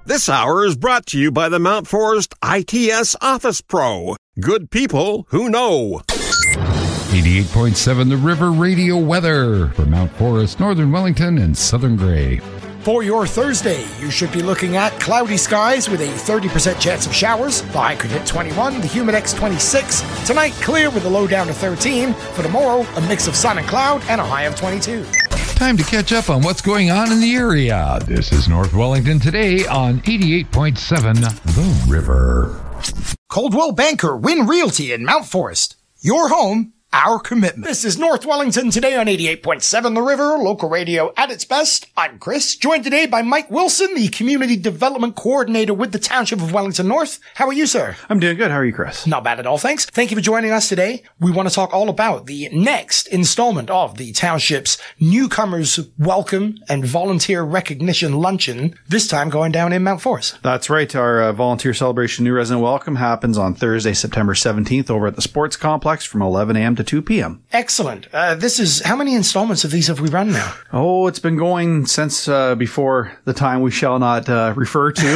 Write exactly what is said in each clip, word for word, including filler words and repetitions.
This hour is brought to you by the Mount Forest I T S Office Pro. Good people who know. eighty-eight point seven The River Radio weather for Mount Forest, Northern Wellington, and Southern Grey. For your Thursday, you should be looking at cloudy skies with a thirty percent chance of showers. The high could hit twenty-one, the humidex twenty-six. Tonight, clear with a low down to thirteen. For tomorrow, a mix of sun and cloud and a high of twenty-two. Time to catch up on what's going on in the area. This is North Wellington today on eighty-eight point seven The River. Coldwell Banker Win Realty in Mount Forest. Your home, our commitment. This is North Wellington today on eighty-eight point seven The River, local radio at its best. I'm Chris, joined today by Mike Wilson, the Community Development Coordinator with the Township of Wellington North. How are you, sir? I'm doing good. How are you, Chris? Not bad at all, thanks. Thank you for joining us today. We want to talk all about the next installment of the Township's Newcomers Welcome and Volunteer Recognition Luncheon, this time going down in Mount Forest. That's right. Our uh, Volunteer Celebration New Resident Welcome happens on Thursday, September seventeenth over at the Sports Complex from eleven a.m. to two p.m. Excellent. Uh, this is, how many installments of these have we run now? Oh, it's been going since uh, before the time we shall not uh, refer to.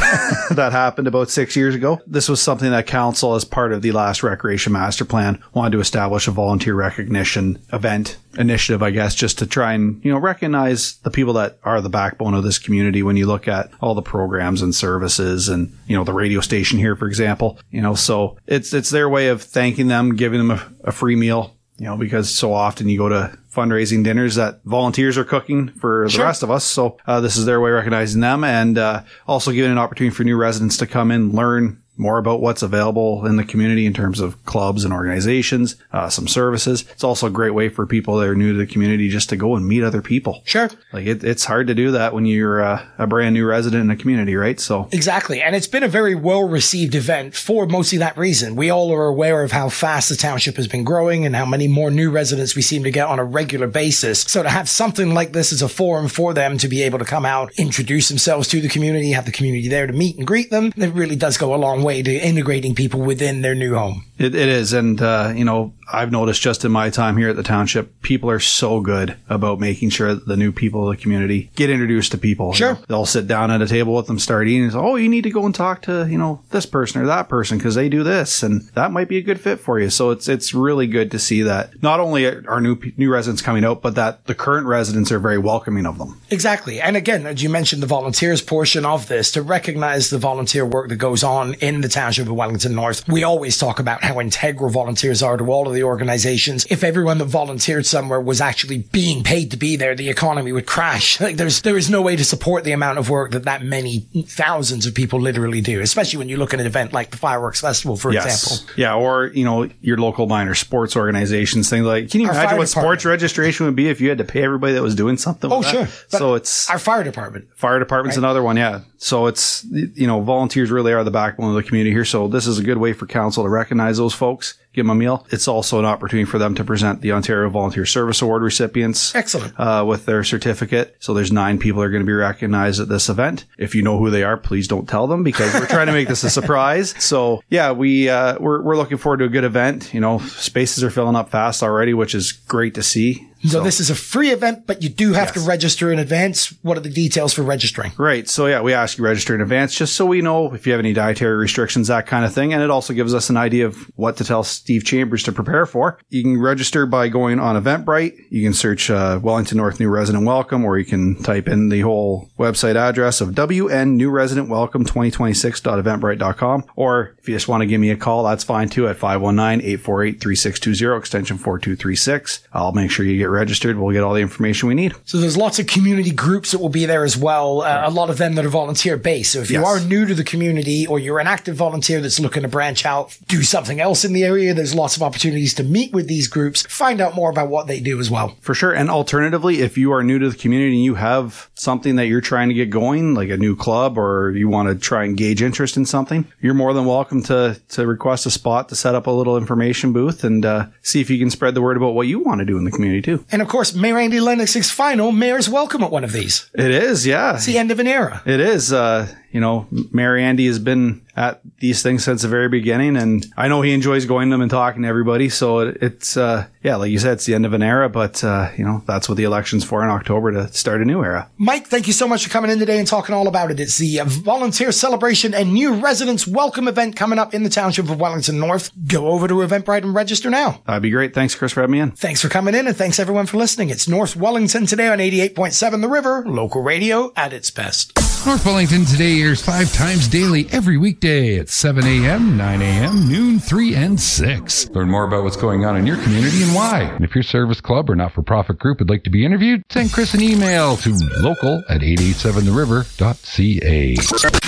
That happened about six years ago. This was something that Council, as part of the last Recreation Master Plan, wanted to establish a volunteer recognition event, initiative, I guess, just to try and, you know, recognize the people that are the backbone of this community when you look at all the programs and services and, you know, the radio station here, for example. You know, so it's it's their way of thanking them, giving them a, a free meal. You know, because so often you go to fundraising dinners that volunteers are cooking for the Sure. rest of us. So uh, this is their way of recognizing them, and uh, also giving an opportunity for new residents to come in, learn more about what's available in the community in terms of clubs and organizations, uh, some services. It's also a great way for people that are new to the community just to go and meet other people. Sure. Like it, it's hard to do that when you're uh, a brand new resident in a community, right? So Exactly. And it's been a very well-received event for mostly that reason. We all are aware of how fast the township has been growing and how many more new residents we seem to get on a regular basis. So to have something like this as a forum for them to be able to come out, introduce themselves to the community, have the community there to meet and greet them, it really does go a long way to integrating people within their new home. It, it is. And, uh, you know, I've noticed just in my time here at the township, people are so good about making sure that the new people of the community get introduced to people. Sure. You know, they'll sit down at a table with them, start eating, and say, oh, you need to go and talk to, you know, this person or that person because they do this and that might be a good fit for you. So it's it's really good to see that not only are new new residents coming out, but that the current residents are very welcoming of them. Exactly. And again, as you mentioned, the volunteers portion of this, to recognize the volunteer work that goes on in the township of Wellington North. We always talk about how integral volunteers are to all of the organizations. If everyone that volunteered somewhere was actually being paid to be there, the economy would crash. Like there's, there is no way to support the amount of work that that many thousands of people literally do, especially when you look at an event like the Fireworks Festival, for yes. example. Yeah. Or, you know, your local minor sports organizations, things like, can you Our imagine fire what sports department. registration would be if you had to pay everybody that was doing something? Oh, with sure. that? But So it's our fire department. Fire department's Right. another one, yeah. So it's, you know, volunteers really are the backbone of the community here. So this is a good way for council to recognize those folks, give them a meal. It's also an opportunity for them to present the Ontario Volunteer Service Award recipients. Excellent. Uh, with their certificate. So there's nine people that are going to be recognized at this event. If you know who they are, please don't tell them because we're trying to make this a surprise. So yeah, we, uh, we're, we're looking forward to a good event. You know, spaces are filling up fast already, which is great to see. So, So this is a free event, but you do have Yes. to register in advance. What are the details for registering? Right. So yeah, we ask you to register in advance just so we know if you have any dietary restrictions, that kind of thing. And it also gives us an idea of what to tell Steve Chambers to prepare for. You can register by going on Eventbrite. You can search uh, Wellington North New Resident Welcome, or you can type in the whole website address of W N New Resident Welcome twenty twenty-six dot eventbrite dot com. Or if you just want to give me a call, that's fine too at five one nine, eight four eight, three six two zero, extension four two three six. I'll make sure you get registered. We'll get all the information we need. So there's lots of community groups that will be there as well. Uh, a lot of them that are volunteer based. So if you Yes. are new to the community or you're an active volunteer that's looking to branch out, do something else in the area, there's lots of opportunities to meet with these groups, find out more about what they do as well. For sure. And alternatively, if you are new to the community and you have something that you're trying to get going, like a new club, or you want to try and gauge interest in something, you're more than welcome to, to request a spot to set up a little information booth and uh, see if you can spread the word about what you want to do in the community too. And of course, Mayor Andy Lennox's final Mayor's Welcome at one of these. It is, yeah. It's the end of an era. It is. Uh, you know, Mayor Andy has been at these things since the very beginning. And I know he enjoys going to them and talking to everybody. So it, it's, uh, yeah, like you said, it's the end of an era, but, uh, you know, that's what the election's for in October, to start a new era. Mike, thank you so much for coming in today and talking all about it. It's the uh, Volunteer Celebration and New Residents Welcome event coming up in the township of Wellington North. Go over to Eventbrite and register now. That'd be great. Thanks, Chris, for having me in. Thanks for coming in, and thanks everyone for listening. It's North Wellington Today on eighty-eight point seven The River, local radio at its best. North Wellington Today airs five times daily every weekday at seven a.m., nine a.m., noon, three, and six. Learn more about what's going on in your community and why. And if your service club or not-for-profit group would like to be interviewed, send Chris an email to local at eight eight seven the river dot c a.